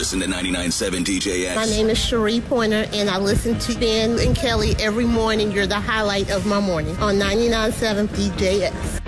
listen to 99.7 DJX. My name is Cherie Pointer, and I listen to Ben and Kelly every morning. You're the highlight of my morning on 99.7 DJX.